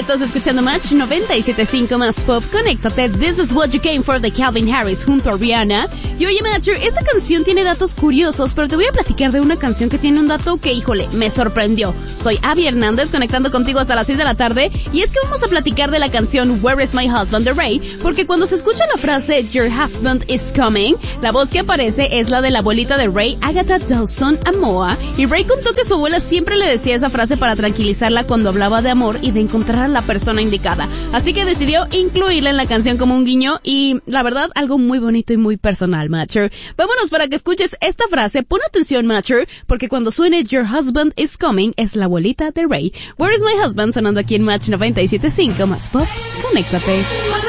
Estás escuchando Match 97.5 más pop. Conéctate. This is what you came for de Calvin Harris junto a Rihanna. Y oye, Matcher, esta canción tiene datos curiosos, pero te voy a platicar de una canción que tiene un dato que, híjole, me sorprendió. Soy Abby Hernández, conectando contigo hasta las 6 de la tarde. Y es que vamos a platicar de la canción Where is my husband de Ray, porque cuando se escucha la frase Your husband is coming, la voz que aparece es la de la abuelita de Ray, Agatha Dawson Amoa. Y Ray contó que su abuela siempre le decía esa frase para tranquilizarla cuando hablaba de amor y de encontrar a la persona indicada. Así que decidió incluirla en la canción como un guiño y, la verdad, algo muy bonito y muy personal, Matcher. Vámonos para que escuches esta frase. Pon atención, Matcher, porque cuando suene Your husband is coming es la abuelita de Ray. Where is my husband? Sonando aquí en Match 97.5 más pop. Conéctate.